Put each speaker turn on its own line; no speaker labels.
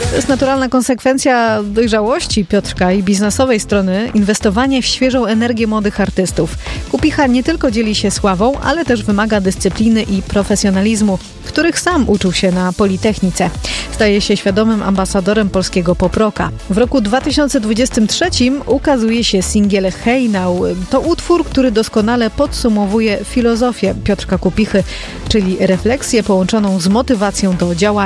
To jest naturalna konsekwencja dojrzałości Piotrka i biznesowej strony inwestowanie w świeżą energię młodych artystów. Kupicha nie tylko dzieli się sławą, ale też wymaga dyscypliny i profesjonalizmu, których sam uczył się na Politechnice. Staje się świadomym ambasadorem polskiego pop-rocka. W roku 2023 ukazuje się singiel Hey Now. To utwór, który doskonale podsumowuje filozofię Piotrka Kupichy, czyli refleksję połączoną z motywacją do działania.